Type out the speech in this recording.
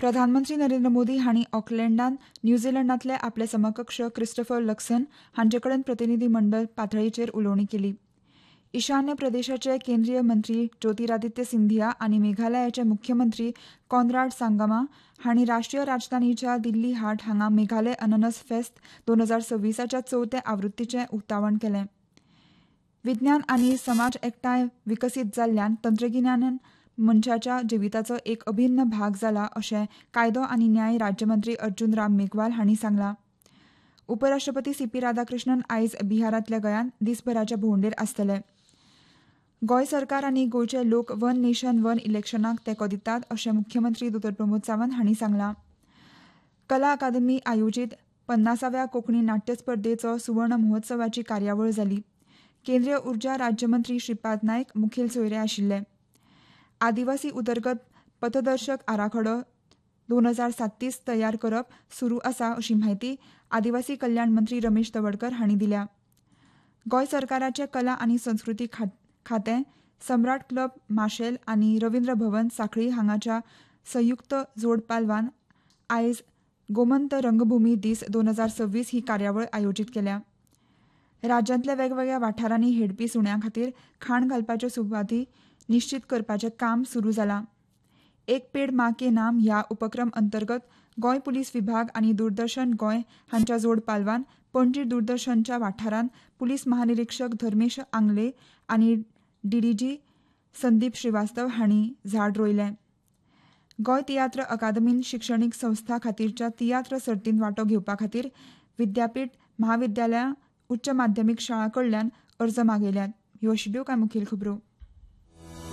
प्रधानमंत्री नरेंद्र मोदी हांणी ऑकलँडांत न्यूझीलंडांतले आपले समकक्ष क्रिस्टोफर लक्सन हांचे कडेन प्रतिनिधी मंडळ पातळीचेर उलोवणी केली. ईशान्य प्रदेशाचे केंद्रीय मंत्री ज्योतिरादित्य सिंधिया आनी मेघालयाचे मुख्यमंत्री कॉनराड सांगमा हांणी राष्ट्रीय राजधानीच्या दिल्ली हाट हांगा मेघालय अननस फेस्ट 2026च्या 4थ्या आवृत्तीचें उक्तावण केलें. विज्ञान आनी समाज एकठांय विकसीत जाल्ल्यान तंत्रगिन्यान मनशाच्या जिविताचो एक अभिन्न भाग जाला अशें कायदो आनी न्याय राज्यमंत्री अर्जुन राम मेघवाल हांणी सांगलां. उपराष्ट्रपती सीपी राधाकृष्णन आयज बिहारांतल्या गोंयांत दिसभराचे भोंवडेर आसतले. गोंय सरकार आनी गोंयचे लोक वन नेशन वन इलेक्शनाक तेंको दितात अशें मुख्यमंत्री दोतोर प्रमोद सावंत हांणी सांगलां. कला अकादमी आयोजीत 50व्या कोंकणी नाट्य स्पर्धेचो सुवर्ण महोत्सवाची कार्यावळ जाली. केंद्रीय उर्जा राज्यमंत्री श्रीपाद नायक मुखेल सोयरे आशिल्ले. आदिवासी उदरगत पथदर्शक आराखडो 2037 तयार करप सुरू आसा अशी माहिती आदिवासी कल्याण मंत्री रमेश तवडकर हांणी दिल्या. गोंय सरकाराचे कला आनी संस्कृती खातें सम्राट क्लब माशेल आनी रवींद्र भवन सांखळी हांगाच्या संयुक्त जोड पालवान आयज गोमंत रंगभूमी दीस 2026 ही कार्यावळ आयोजीत केल्या. राज्यांतल्या वेगवेगळ्या वाठारांनी हेडपी सुण्यां खातीर खाण घालपाच्यो सुवाती निश्चित करपाचें काम सुरू जालां. एक पेड मां के नाम ह्या उपक्रम अंतर्गत गोंय पुलीस विभाग आनी दूरदर्शन गोंय हांच्या जोड पालवान पणजी दूरदर्शनच्या वाठारांत पुलीस महानिरीक्षक धर्मेश आंगले आनी डीडीजी संदीप श्रीवास्तव हांणी झाड रोयलें. गोंय तियात्र अकादमीन शिक्षणीक संस्था खातीरच्या तियात्र सर्तींत वांटो घेवपा खातीर विद्यापीठ महाविद्यालयां उच्च माध्यमीक शाळा कडल्यान अर्ज मागयल्यात. ह्यो आशिल्ल्यो कांय मुखेल खबरो.